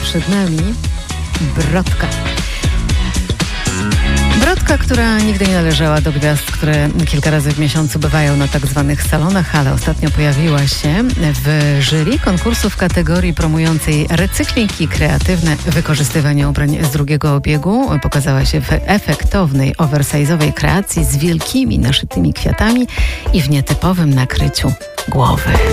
przed nami Brodka. Brodka, która nigdy nie należała do gwiazd, które kilka razy w miesiącu bywają na tak zwanych salonach, ale ostatnio pojawiła się w jury konkursu w kategorii promującej recykling i kreatywne wykorzystywanie ubrań z drugiego obiegu. Pokazała się w efektownej, oversize'owej kreacji z wielkimi naszytymi kwiatami i w nietypowym nakryciu głowy.